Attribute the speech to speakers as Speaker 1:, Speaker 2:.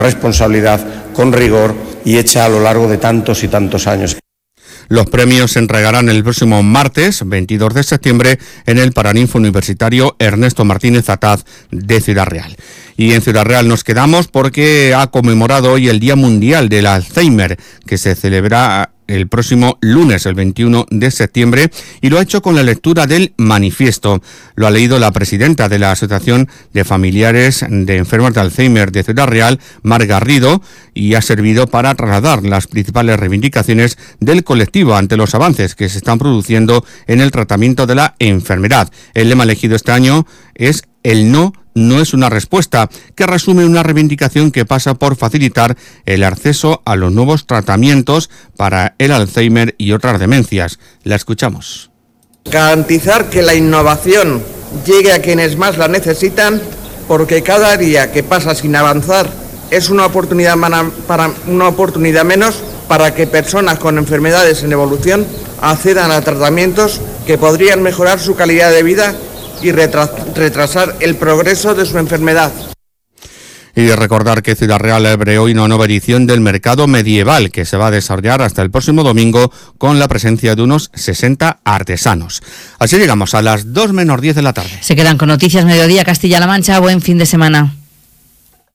Speaker 1: responsabilidad, con rigor y hecha a lo largo de tantos y tantos años.
Speaker 2: Los premios se entregarán el próximo martes, 22 de septiembre, en el Paraninfo Universitario Ernesto Martínez Ataz de Ciudad Real. Y en Ciudad Real nos quedamos porque ha conmemorado hoy el Día Mundial del Alzheimer, que se celebra el próximo lunes, el 21 de septiembre, y lo ha hecho con la lectura del manifiesto. Lo ha leído la presidenta de la Asociación de Familiares de Enfermos de Alzheimer de Ciudad Real, Mar Garrido, y ha servido para trasladar las principales reivindicaciones del colectivo ante los avances que se están produciendo en el tratamiento de la enfermedad. El lema elegido este año es "El no es una respuesta", que resume una reivindicación que pasa por facilitar el acceso a los nuevos tratamientos para el Alzheimer y otras demencias. La escuchamos.
Speaker 3: Garantizar que la innovación llegue a quienes más la necesitan, porque cada día que pasa sin avanzar es una oportunidad menos para que personas con enfermedades en evolución accedan a tratamientos que podrían mejorar su calidad de vida y retrasar el progreso de su enfermedad.
Speaker 2: Y recordar que Ciudad Real abre hoy una nueva edición del Mercado Medieval, que se va a desarrollar hasta el próximo domingo con la presencia de unos 60 artesanos. Así llegamos a las 2:10 de la tarde.
Speaker 4: Se quedan con Noticias Mediodía Castilla-La Mancha. Buen fin de semana.